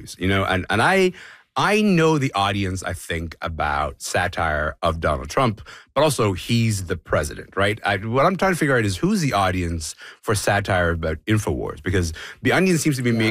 news, and I know the audience, I think, about satire of Donald Trump, but also he's the president, right? What I'm trying to figure out is who's the audience for satire about InfoWars, because The Onion seems to be making